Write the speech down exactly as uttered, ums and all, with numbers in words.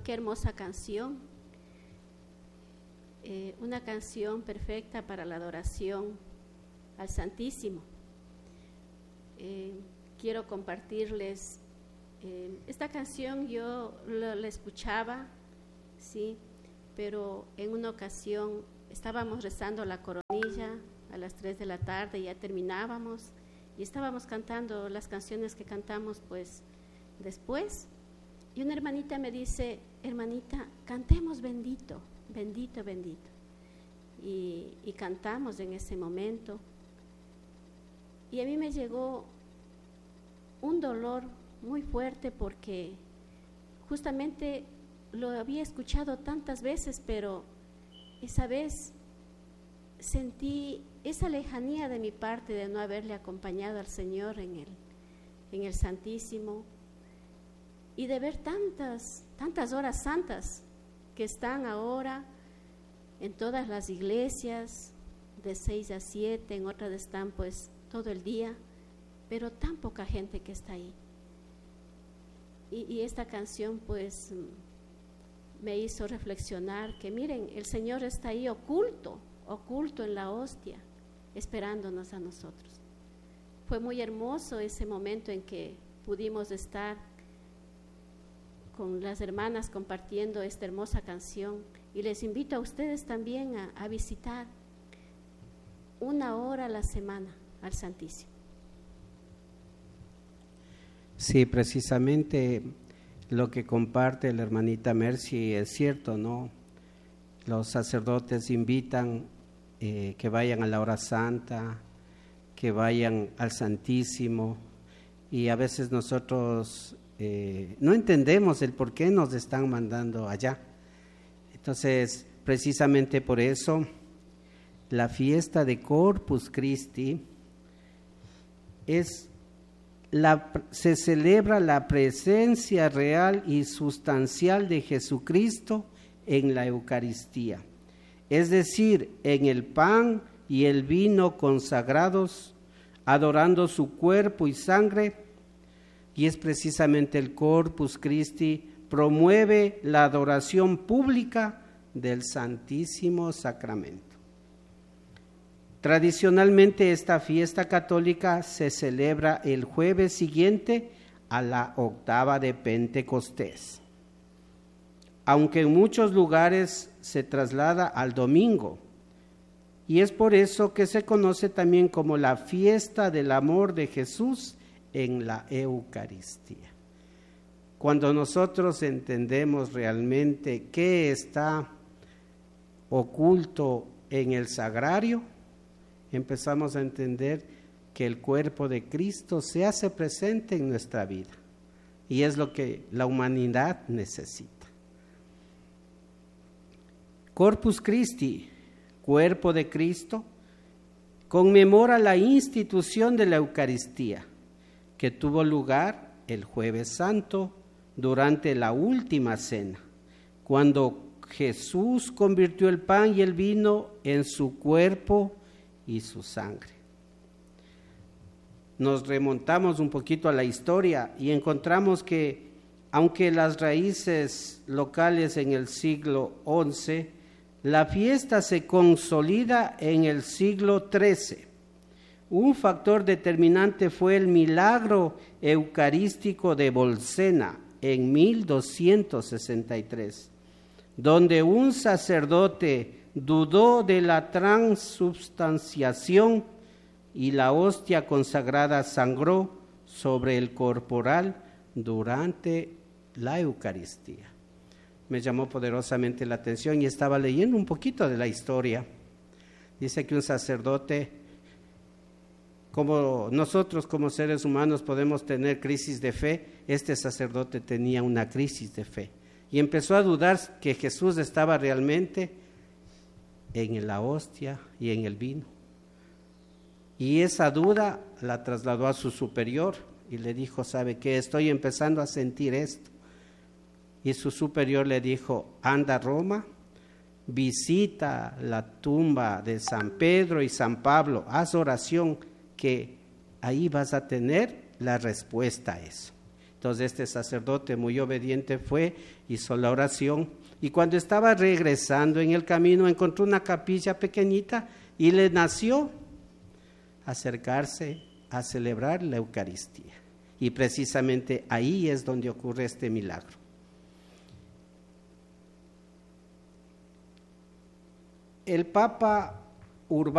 qué hermosa canción, eh, una canción perfecta para la adoración al Santísimo. Eh, quiero compartirles eh, esta canción. Yo la, la escuchaba, sí, pero en una ocasión estábamos rezando la coronilla a las tres de la tarde, ya terminábamos y estábamos cantando las canciones que cantamos pues después, y una hermanita me dice: hermanita, cantemos bendito, bendito, bendito, y, y cantamos en ese momento, y a mí me llegó un dolor muy fuerte porque justamente lo había escuchado tantas veces, pero esa vez sentí esa lejanía de mi parte de no haberle acompañado al Señor en el, en el Santísimo, y de ver tantas, tantas horas santas que están ahora en todas las iglesias, de seis a siete, en otras están pues todo el día, pero tan poca gente que está ahí. Y, y esta canción pues me hizo reflexionar que miren, el Señor está ahí oculto, oculto en la hostia, esperándonos a nosotros. Fue muy hermoso ese momento en que pudimos estar con las hermanas compartiendo esta hermosa canción, y les invito a ustedes también a, a visitar una hora a la semana al Santísimo. Sí, precisamente lo que comparte la hermanita Mercy es cierto, ¿no? Los sacerdotes invitan eh, que vayan a la hora santa, que vayan al Santísimo, y a veces nosotros eh, no entendemos el por qué nos están mandando allá. Entonces, precisamente por eso, la fiesta de Corpus Christi es La, se celebra la presencia real y sustancial de Jesucristo en la Eucaristía, es decir, en el pan y el vino consagrados, adorando su cuerpo y sangre, y es precisamente el Corpus Christi promueve la adoración pública del Santísimo Sacramento. Tradicionalmente esta fiesta católica se celebra el jueves siguiente a la octava de Pentecostés, aunque en muchos lugares se traslada al domingo, y es por eso que se conoce también como la fiesta del amor de Jesús en la Eucaristía. Cuando nosotros entendemos realmente qué está oculto en el sagrario, empezamos a entender que el cuerpo de Cristo se hace presente en nuestra vida, y es lo que la humanidad necesita. Corpus Christi, cuerpo de Cristo, conmemora la institución de la Eucaristía, que tuvo lugar el Jueves Santo durante la última cena, cuando Jesús convirtió el pan y el vino en su cuerpo y su sangre. Nos remontamos un poquito a la historia y encontramos que, aunque las raíces locales en el siglo once, la fiesta se consolida en el siglo trece. Un factor determinante fue el milagro eucarístico de Bolsena en mil doscientos sesenta y tres, donde un sacerdote dudó de la transubstanciación y la hostia consagrada sangró sobre el corporal durante la Eucaristía. Me llamó poderosamente la atención y estaba leyendo un poquito de la historia. Dice que un sacerdote, como nosotros como seres humanos podemos tener crisis de fe, este sacerdote tenía una crisis de fe y empezó a dudar que Jesús estaba realmente en la hostia y en el vino. Y esa duda la trasladó a su superior y le dijo: ¿sabe qué? Estoy empezando a sentir esto. Y su superior le dijo: anda a Roma, visita la tumba de San Pedro y San Pablo, haz oración, que ahí vas a tener la respuesta a eso. Entonces este sacerdote muy obediente fue, hizo la oración, y cuando estaba regresando en el camino encontró una capilla pequeñita y le nació acercarse a celebrar la Eucaristía. Y precisamente ahí es donde ocurre este milagro. El Papa Urbano